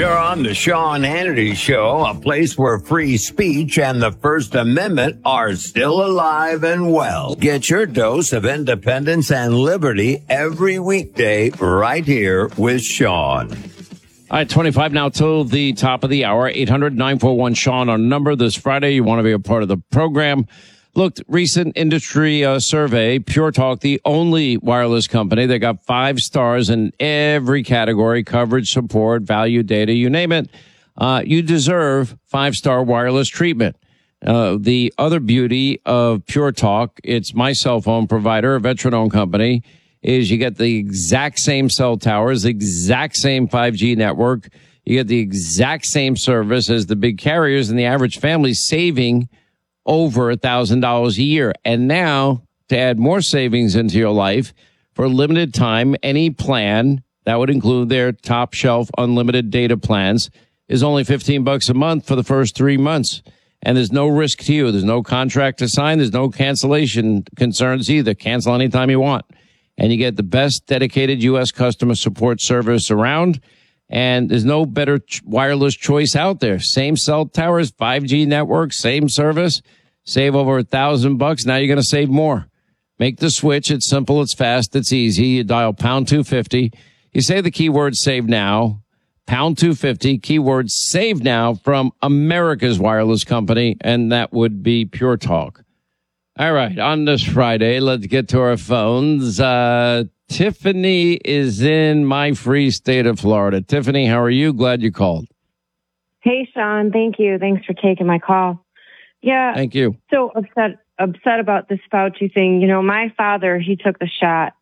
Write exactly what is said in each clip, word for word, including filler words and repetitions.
You're on the Sean Hannity Show, a place where free speech and the First Amendment are still alive and well. Get your dose of independence and liberty every weekday right here with Sean. All right, twenty-five now till the top of the hour. eight hundred nine four one Sean on number this Friday. You want to be a part of the program. Look, recent industry uh, survey, Pure Talk, the only wireless company that got five stars in every category, coverage, support, value, data, you name it. Uh, you deserve five-star wireless treatment. Uh, the other beauty of Pure Talk, it's my cell phone provider, a veteran-owned company, is you get the exact same cell towers, the exact same five G network. You get the exact same service as the big carriers, and the average family saving over a thousand dollars a year. And now to add more savings into your life for a limited time, any plan that would include their top shelf unlimited data plans is only fifteen bucks a month for the first three months. And there's no risk to you. There's no contract to sign. There's no cancellation concerns either. Cancel anytime you want. And you get the best dedicated U S customer support service around. And there's no better ch- wireless choice out there. Same cell towers, five G network, same service. Save over a thousand bucks. Now you're going to save more. Make the switch. It's simple. It's fast. It's easy. You dial pound two fifty. You say the keyword save now. Pound two fifty. Keyword save now from America's wireless company. And that would be Pure Talk. All right. On this Friday, let's get to our phones. Uh, Tiffany is in my free state of Florida. Tiffany, how are you? Glad you called. Hey, Sean. Thank you. Thanks for taking my call. Yeah. Thank you. So upset, upset about this Fauci thing. You know, my father, he took the shot.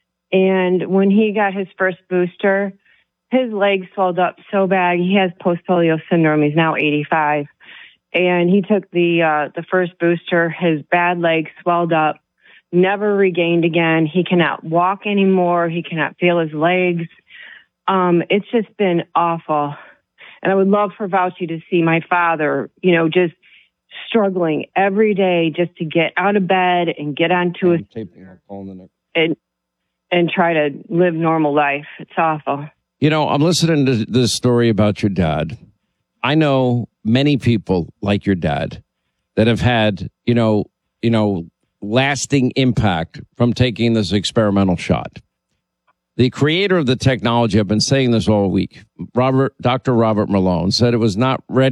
And when he got his first booster, his legs swelled up so bad. He has post-polio syndrome. He's now eighty-five. And he took the, uh, the first booster. His bad legs swelled up. Never regained again. He cannot walk anymore. He cannot feel his legs. Um, it's just been awful. And I would love for Fauci to see my father, you know, just struggling every day just to get out of bed and get onto his and and try to live normal life. It's awful. You know, I'm listening to this story about your dad. I know many people like your dad that have had, you know, you know, lasting impact from taking this experimental shot. The creator of the technology, I've been saying this all week, Robert, Doctor Robert Malone, said it was not ready